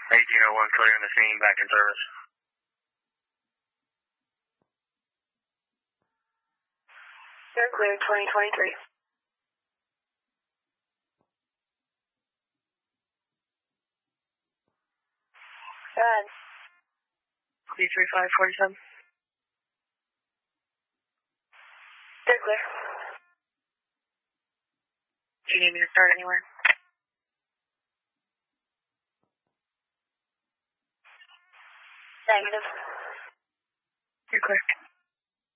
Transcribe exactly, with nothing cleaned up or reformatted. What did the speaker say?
eighteen oh one, clearing the scene, back in service. You're clear, twenty twenty-three. Go ahead. B three five forty-seven. You're clear. Do you need me to start anywhere? Negative. You're clear.